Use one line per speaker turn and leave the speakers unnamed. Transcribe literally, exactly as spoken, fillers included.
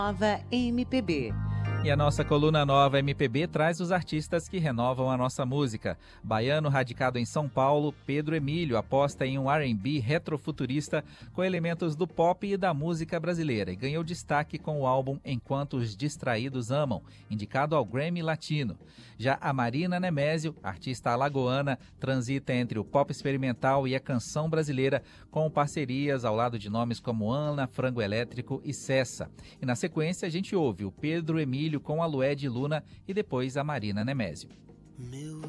Nova M P B.
E a nossa coluna Nova M P B traz os artistas que renovam a nossa música. Baiano radicado em São Paulo, Pedro Emílio aposta em um R and B retrofuturista com elementos do pop e da música brasileira e ganhou destaque com o álbum Enquanto os Distraídos Amam, indicado ao Grammy Latino. Já a Marina Nemésio, artista alagoana, transita entre o pop experimental e a canção brasileira com parcerias ao lado de nomes como Ana, Frango Elétrico e Cessa. E na sequência a gente ouve o Pedro Emílio com a Lued Luna e depois a Marina Nemésio.
Meu